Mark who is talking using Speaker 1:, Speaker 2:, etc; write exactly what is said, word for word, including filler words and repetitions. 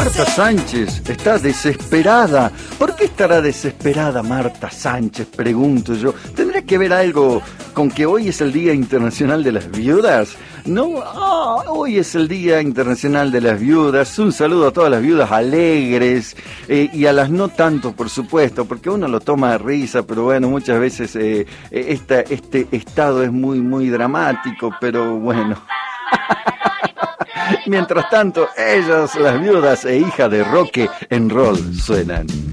Speaker 1: Marta Sánchez está desesperada. ¿Por qué estará desesperada Marta Sánchez? Pregunto yo. ¿Tendrá que ver algo con que hoy es el Día Internacional de las Viudas? No, ah, hoy es el Día Internacional de las Viudas. Un saludo a todas las viudas alegres eh, y a las no tanto, por supuesto, porque uno lo toma de risa, pero bueno, muchas veces eh, esta, este estado es muy, muy dramático, pero bueno. Mientras tanto, ellas, las viudas e hijas de Roque en Roll, suenan.